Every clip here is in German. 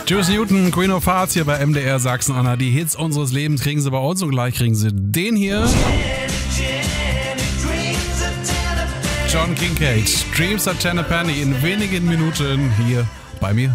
Juice Newton, Queen of Hearts hier bei MDR Sachsen-Anhalt. Die Hits unseres Lebens kriegen sie bei uns und gleich kriegen sie den hier. John Kincaid, Dreams at Ten a Penny in wenigen Minuten hier bei mir.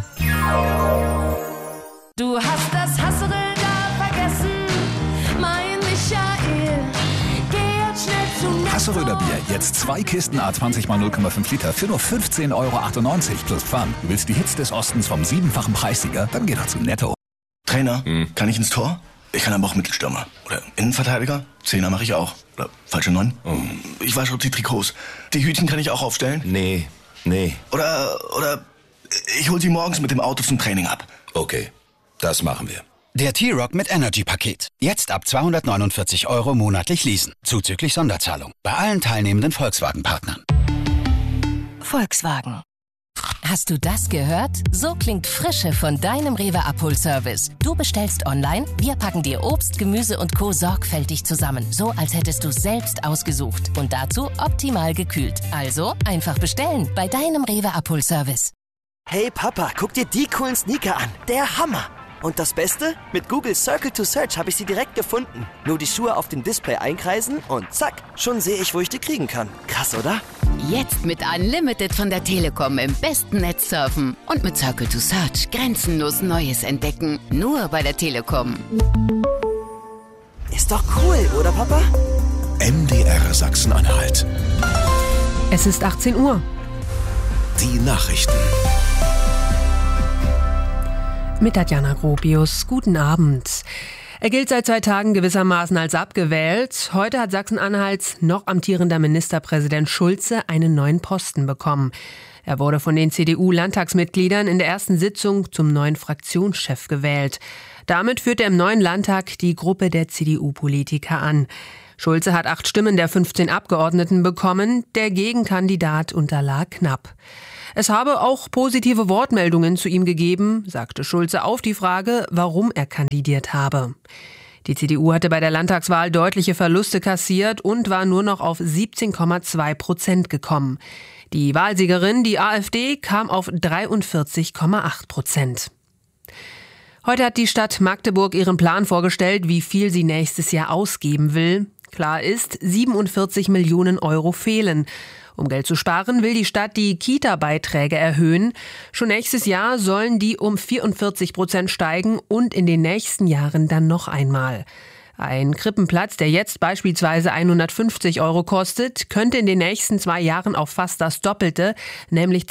Du hast das Hasseln da vergessen, mein Michael. Geh jetzt schnell zu Netto. Hasseröder Bier, jetzt 2 Kisten A20 x 0,5 Liter für nur 15,98 € plus Pfand. Du willst die Hits des Ostens vom 7-fachen Preissieger? Dann geh doch zu Netto. Trainer, kann ich ins Tor? Ich kann aber auch Mittelstürmer. Oder Innenverteidiger? Zehner mache ich auch. Oder falsche 9? Ich wasche die Trikots. Die Hütchen kann ich auch aufstellen? Nee. Oder ich hol sie morgens mit dem Auto zum Training ab. Okay, das machen wir. Der T-Rock mit Energy-Paket. Jetzt ab 249 € monatlich leasen. Zuzüglich Sonderzahlung. Bei allen teilnehmenden Volkswagen-Partnern. Volkswagen. Hast du das gehört? So klingt Frische von deinem Rewe-Abholservice. Du bestellst online, wir packen dir Obst, Gemüse und Co. sorgfältig zusammen. So, als hättest du selbst ausgesucht. Und dazu optimal gekühlt. Also einfach bestellen bei deinem Rewe-Abholservice. Hey Papa, guck dir die coolen Sneaker an. Der Hammer! Und das Beste? Mit Google Circle to Search habe ich sie direkt gefunden. Nur die Schuhe auf dem Display einkreisen und zack, schon sehe ich, wo ich die kriegen kann. Krass, oder? Jetzt mit Unlimited von der Telekom im besten Netz surfen. Und mit Circle to Search grenzenlos Neues entdecken. Nur bei der Telekom. Ist doch cool, oder Papa? MDR Sachsen-Anhalt. Es ist 18 Uhr. Die Nachrichten. Mit Tatjana Gropius. Guten Abend. Er gilt seit 2 Tagen gewissermaßen als abgewählt. Heute hat Sachsen-Anhalts noch amtierender Ministerpräsident Schulze einen neuen Posten bekommen. Er wurde von den CDU-Landtagsmitgliedern in der ersten Sitzung zum neuen Fraktionschef gewählt. Damit führt er im neuen Landtag die Gruppe der CDU-Politiker an. Schulze hat 8 Stimmen der 15 Abgeordneten bekommen. Der Gegenkandidat unterlag knapp. Es habe auch positive Wortmeldungen zu ihm gegeben, sagte Schulze auf die Frage, warum er kandidiert habe. Die CDU hatte bei der Landtagswahl deutliche Verluste kassiert und war nur noch auf 17,2% gekommen. Die Wahlsiegerin, die AfD, kam auf 43,8%. Heute hat die Stadt Magdeburg ihren Plan vorgestellt, wie viel sie nächstes Jahr ausgeben will. Klar ist, 47 Millionen € fehlen. Um Geld zu sparen, will die Stadt die Kita-Beiträge erhöhen. Schon nächstes Jahr sollen die um 44% steigen und in den nächsten Jahren dann noch einmal. Ein Krippenplatz, der jetzt beispielsweise 150 € kostet, könnte in den nächsten 2 Jahren auf fast das Doppelte, nämlich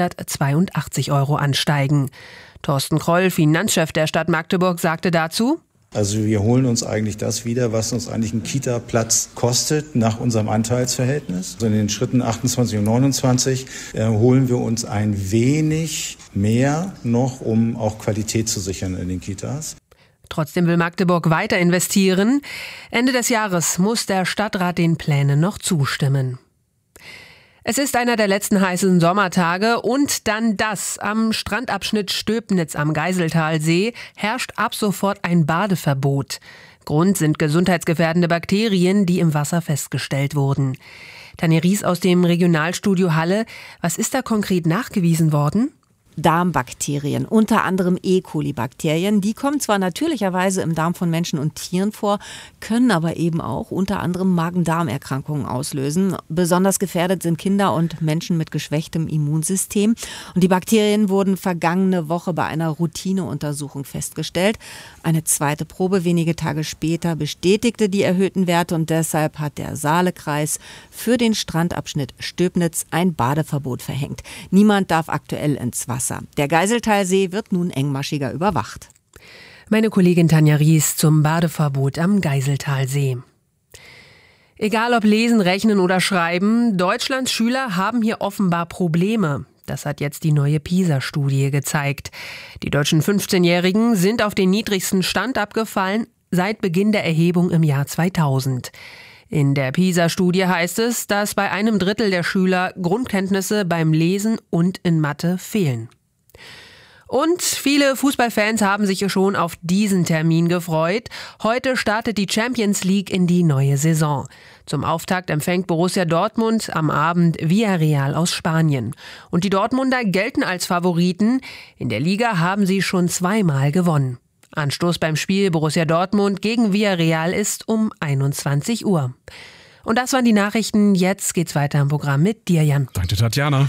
282 € ansteigen. Thorsten Kroll, Finanzchef der Stadt Magdeburg, sagte dazu: Also wir holen uns eigentlich das wieder, was uns eigentlich ein Kita-Platz kostet nach unserem Anteilsverhältnis. Also in den Schritten 28 und 29 holen wir uns ein wenig mehr noch, um auch Qualität zu sichern in den Kitas. Trotzdem will Magdeburg weiter investieren. Ende des Jahres muss der Stadtrat den Plänen noch zustimmen. Es ist einer der letzten heißen Sommertage und dann das. Am Strandabschnitt Stöbnitz am Geiseltalsee herrscht ab sofort ein Badeverbot. Grund sind gesundheitsgefährdende Bakterien, die im Wasser festgestellt wurden. Tanja Ries aus dem Regionalstudio Halle. Was ist da konkret nachgewiesen worden? Darmbakterien, unter anderem E. coli-Bakterien. Die kommen zwar natürlicherweise im Darm von Menschen und Tieren vor, können aber eben auch unter anderem Magen-Darm-Erkrankungen auslösen. Besonders gefährdet sind Kinder und Menschen mit geschwächtem Immunsystem. Und die Bakterien wurden vergangene Woche bei einer Routineuntersuchung festgestellt. Eine zweite Probe wenige Tage später bestätigte die erhöhten Werte und deshalb hat der Saalekreis für den Strandabschnitt Stöbnitz ein Badeverbot verhängt. Niemand darf aktuell ins Wasser. Der Geiseltalsee wird nun engmaschiger überwacht. Meine Kollegin Tanja Ries zum Badeverbot am Geiseltalsee. Egal ob Lesen, Rechnen oder Schreiben, Deutschlands Schüler haben hier offenbar Probleme. Das hat jetzt die neue PISA-Studie gezeigt. Die deutschen 15-Jährigen sind auf den niedrigsten Stand abgefallen seit Beginn der Erhebung im Jahr 2000. In der PISA-Studie heißt es, dass bei 1/3 der Schüler Grundkenntnisse beim Lesen und in Mathe fehlen. Und viele Fußballfans haben sich schon auf diesen Termin gefreut. Heute startet die Champions League in die neue Saison. Zum Auftakt empfängt Borussia Dortmund am Abend Villarreal aus Spanien. Und die Dortmunder gelten als Favoriten. In der Liga haben sie schon 2-mal gewonnen. Anstoß beim Spiel Borussia Dortmund gegen Villarreal ist um 21 Uhr. Und das waren die Nachrichten. Jetzt geht's weiter im Programm mit dir, Jan. Danke, Tatjana.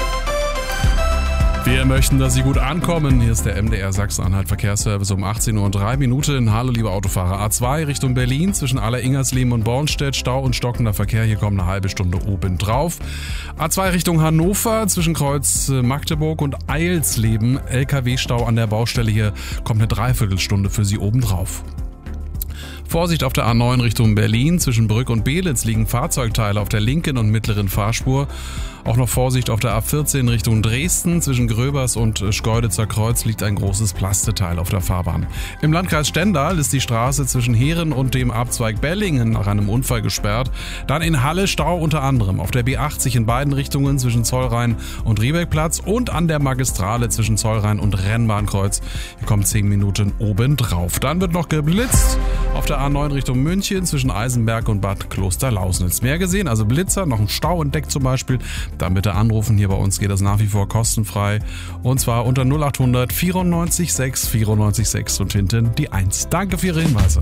Wir möchten, dass Sie gut ankommen. Hier ist der MDR Sachsen-Anhalt Verkehrsservice um 18:03 Uhr. Hallo, liebe Autofahrer. A2 Richtung Berlin zwischen Aller-Ingersleben und Bornstedt. Stau und stockender Verkehr. Hier kommt eine halbe Stunde oben drauf. A2 Richtung Hannover zwischen Kreuz Magdeburg und Eilsleben. LKW-Stau an der Baustelle. Hier kommt eine Dreiviertelstunde für Sie oben drauf. Vorsicht auf der A9 Richtung Berlin. Zwischen Brück und Beelitz liegen Fahrzeugteile auf der linken und mittleren Fahrspur. Auch noch Vorsicht auf der A14 Richtung Dresden. Zwischen Gröbers und Schkeuditzer Kreuz liegt ein großes Plasteteil auf der Fahrbahn. Im Landkreis Stendal ist die Straße zwischen Heeren und dem Abzweig Bellingen nach einem Unfall gesperrt. Dann in Halle Stau unter anderem auf der B80 in beiden Richtungen zwischen Zollrhein und Riebeckplatz und an der Magistrale zwischen Zollrhein und Rennbahnkreuz. Hier kommt 10 Minuten oben drauf. Dann wird noch geblitzt auf der A9 Richtung München zwischen Eisenberg und Bad Klosterlausnitz. Mehr gesehen, also Blitzer, noch ein Stau entdeckt zum Beispiel. Dann bitte anrufen, hier bei uns geht das nach wie vor kostenfrei. Und zwar unter 0800 94 6 94 6 und hinten die 1. Danke für Ihre Hinweise.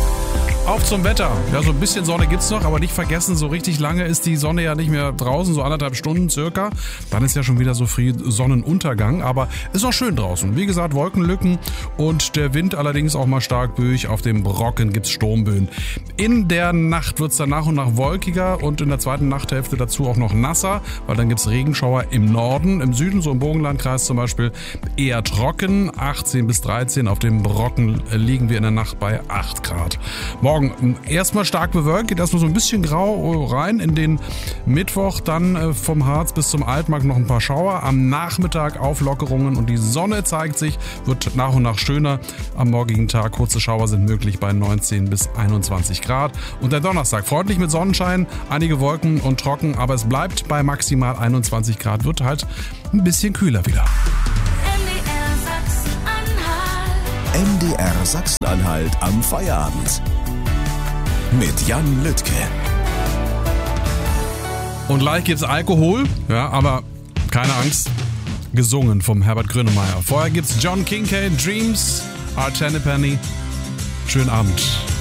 Auf zum Wetter. Ja, so ein bisschen Sonne gibt's noch, aber nicht vergessen, so richtig lange ist die Sonne ja nicht mehr draußen, so 1,5 Stunden circa. Dann ist ja schon wieder so früh Sonnenuntergang, aber ist auch schön draußen. Wie gesagt, Wolkenlücken und der Wind allerdings auch mal stark böig. Auf dem Brocken gibt's Sturmböen. In der Nacht wird's dann nach und nach wolkiger und in der zweiten Nachthälfte dazu auch noch nasser, weil dann gibt's Regenschauer im Norden. Im Süden, so im Burgenlandkreis zum Beispiel, eher trocken, 18 bis 13. Auf dem Brocken liegen wir in der Nacht bei 8 Grad. Morgen erstmal stark bewölkt, geht erstmal so ein bisschen grau rein in den Mittwoch, dann vom Harz bis zum Altmark noch ein paar Schauer, am Nachmittag Auflockerungen und die Sonne zeigt sich, wird nach und nach schöner am morgigen Tag, kurze Schauer sind möglich bei 19 bis 21 Grad und der Donnerstag freundlich mit Sonnenschein, einige Wolken und trocken, aber es bleibt bei maximal 21 Grad, wird halt ein bisschen kühler wieder. MDR Sachsen-Anhalt am Feierabend. Mit Jan Lüttke. Und gleich gibt's Alkohol, ja, aber keine Angst, gesungen vom Herbert Grönemeyer. Vorher gibt's John Kincade, Dreams, Art Tennepenny. Schönen Abend.